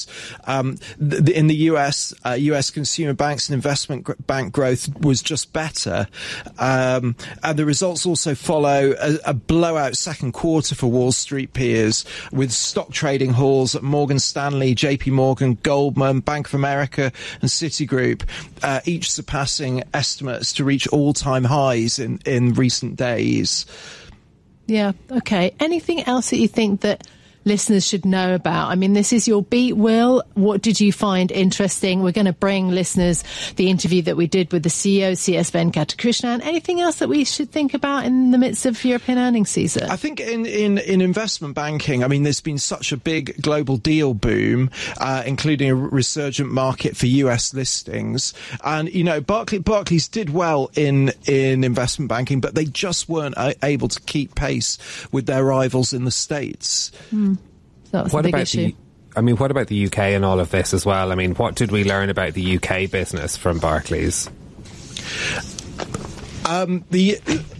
In the US, US consumer banks and investment bank growth was just better. And the results also follow a blowout second quarter for Wall Street peers, with stock trading hauls at Morgan Stanley, JP Morgan, Goldman, Bank of America and Citigroup, each surpassing estimates to reach all-time highs in recent days. Yeah, okay. Anything else that you think that listeners should know about? I mean, this is your beat, Will. What did you find interesting? We're going to bring listeners the interview that we did with the CEO, CS Venkatakrishnan. Anything else that we should think about in the midst of European earnings season? I think in investment banking, I mean, there's been such a big global deal boom, including a resurgent market for US listings. And, you know, Barclays did well in investment banking, but they just weren't able to keep pace with their rivals in the States. That's a big issue. What about the UK and all of this as well? I mean, what did we learn about the UK business from Barclays? Maybe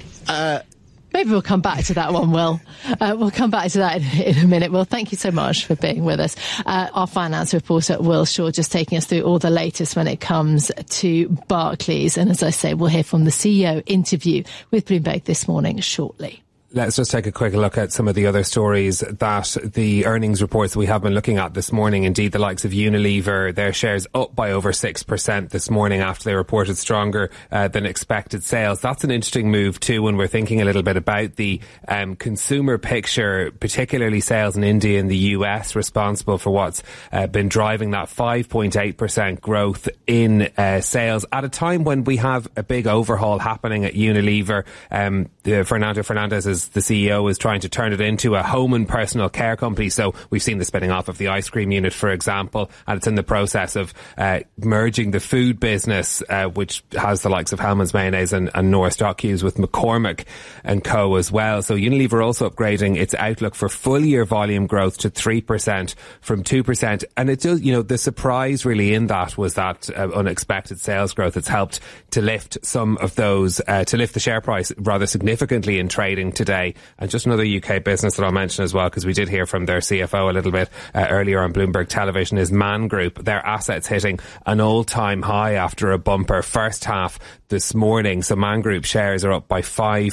we'll come back to that one, Will. We'll come back to that in a minute. Will, thank you so much for being with us. Our finance reporter, Will Shaw, just taking us through all the latest when it comes to Barclays. And as I say, we'll hear from the CEO interview with Bloomberg this morning shortly. Let's just take a quick look at some of the other stories that the earnings reports we have been looking at this morning. Indeed, the likes of Unilever, their shares up by over 6% this morning after they reported stronger than expected sales. That's an interesting move too when we're thinking a little bit about the consumer picture, particularly sales in India and the US, responsible for what's been driving that 5.8% growth in sales at a time when we have a big overhaul happening at Unilever. Fernando Fernandez the CEO is trying to turn it into a home and personal care company. So we've seen the spinning off of the ice cream unit, for example, and it's in the process of merging the food business, which has the likes of Hellmann's Mayonnaise and Norris Dockhues, with McCormick and Co as well. So Unilever also upgrading its outlook for full year volume growth to 3% from 2%. And it does, you know, the surprise really in that was that unexpected sales growth. It's helped to lift some of those, to lift the share price rather significantly in trading today. And just another UK business that I'll mention as well, because we did hear from their CFO a little bit earlier on Bloomberg Television, is Man Group. Their assets hitting an all-time high after a bumper first half this morning. So Man Group shares are up by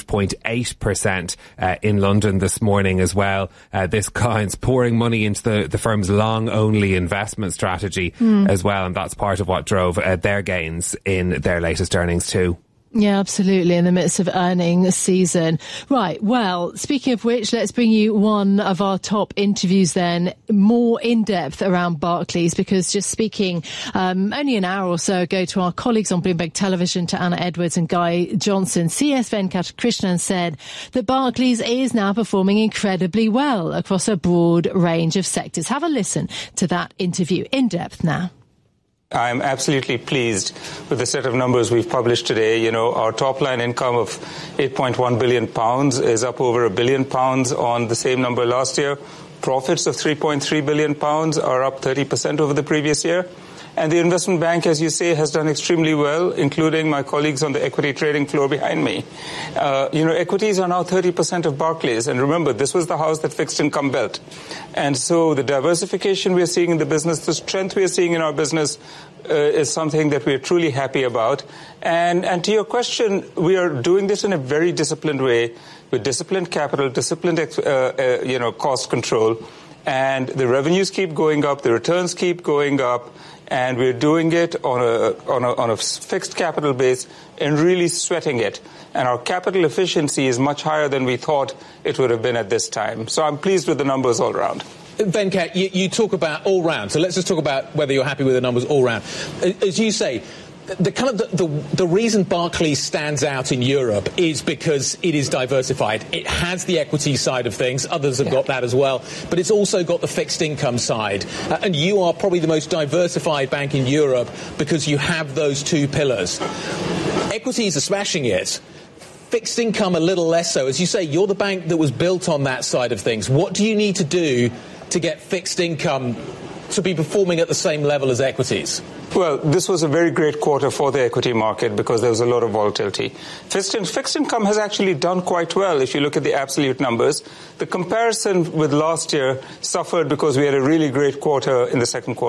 5.8% in London this morning as well. This client's pouring money into the firm's long-only investment strategy as well, and that's part of what drove their gains in their latest earnings too. Yeah, absolutely, in the midst of earnings season. Right, well, speaking of which, let's bring you one of our top interviews then, more in-depth around Barclays, because just speaking only an hour or so ago to our colleagues on Bloomberg Television, to Anna Edwards and Guy Johnson, CS Venkatakrishnan said that Barclays is now performing incredibly well across a broad range of sectors. Have a listen to that interview in depth now. I'm absolutely pleased with the set of numbers we've published today. You know, our top line income of £8.1 billion is up over £1 billion on the same number last year. Profits of £3.3 billion are up 30% over the previous year. And the investment bank, as you say, has done extremely well, including my colleagues on the equity trading floor behind me. Equities are now 30% of Barclays. And remember, this was the house that fixed income built. And so the diversification we're seeing in the business, the strength we're seeing in our business is something that we're truly happy about. And to your question, we are doing this in a very disciplined way, with disciplined capital, disciplined cost control. And the revenues keep going up, the returns keep going up. And we're doing it on a fixed capital base and really sweating it. And our capital efficiency is much higher than we thought it would have been at this time. So I'm pleased with the numbers all round. Venkat, you talk about all round. So let's just talk about whether you're happy with the numbers all round. As you say, the reason Barclays stands out in Europe is because it is diversified. It has the equity side of things. Others have got that as well. But it's also got the fixed income side. And you are probably the most diversified bank in Europe because you have those two pillars. Equities are smashing it. Fixed income a little less so. As you say, you're the bank that was built on that side of things. What do you need to do to get fixed income to be performing at the same level as equities? Well, this was a very great quarter for the equity market because there was a lot of volatility. Fixed income has actually done quite well if you look at the absolute numbers. The comparison with last year suffered because we had a really great quarter in the second quarter.